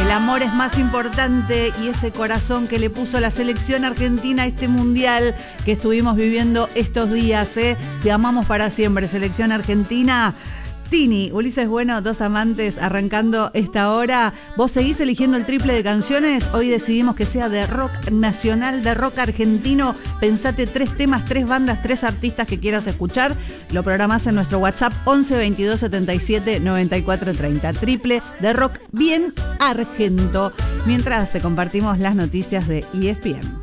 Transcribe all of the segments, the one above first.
El amor es más importante y ese corazón que le puso la selección argentina a este mundial que estuvimos viviendo estos días, ¿eh? Te amamos para siempre, selección argentina. Tini, Ulises Bueno, dos amantes arrancando esta hora. ¿Vos seguís eligiendo el triple de canciones? Hoy decidimos que sea de rock nacional, de rock argentino. Pensate 3 temas, 3 bandas, 3 artistas que quieras escuchar. Lo programás en nuestro WhatsApp 11 22 77 94 30. Triple de rock bien argento. Mientras te compartimos las noticias de ESPN.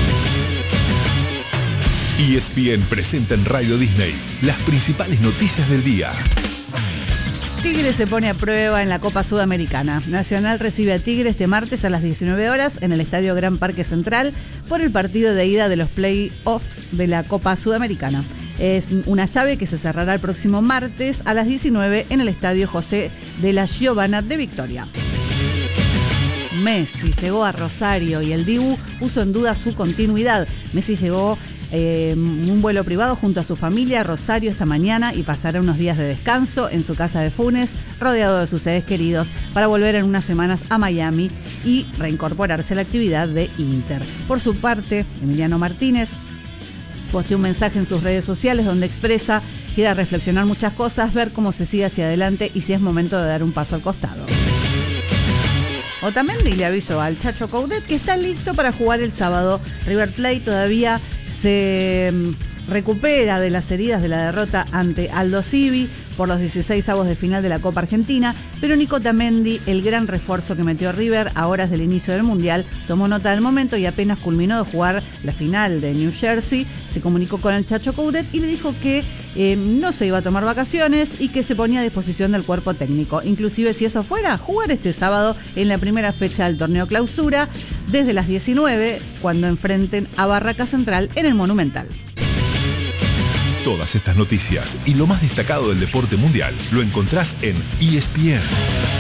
ESPN presenta en Radio Disney las principales noticias del día. Tigre se pone a prueba en la Copa Sudamericana. Nacional recibe a Tigre este martes a las 19 horas en el Estadio Gran Parque Central por el partido de ida de los play-offs de la Copa Sudamericana. Es una llave que se cerrará el próximo martes a las 19 en el Estadio José de la Giovana de Victoria. Messi llegó a Rosario y el Dibu puso en duda su continuidad. Messi llegó un vuelo privado junto a su familia a Rosario esta mañana y pasará unos días de descanso en su casa de Funes, rodeado de sus seres queridos, para volver en unas semanas a Miami y reincorporarse a la actividad de Inter. Por su parte, Emiliano Martínez posteó un mensaje en sus redes sociales donde expresa que quiere reflexionar muchas cosas, ver cómo se sigue hacia adelante y si es momento de dar un paso al costado. Otamendi le avisó al Chacho Coudet que está listo para jugar el sábado. River Plate todavía se recupera de las heridas de la derrota ante Aldo Civi por los 16avos de final de la Copa Argentina, pero Nico Otamendi, el gran refuerzo que metió River a horas del inicio del Mundial, tomó nota del momento y apenas culminó de jugar la final de New Jersey, se comunicó con el Chacho Coudet y le dijo que no se iba a tomar vacaciones y que se ponía a disposición del cuerpo técnico. Inclusive, si eso fuera, jugar este sábado en la primera fecha del torneo Clausura desde las 19, cuando enfrenten a Barraca Central en el Monumental. Todas estas noticias y lo más destacado del deporte mundial lo encontrás en ESPN.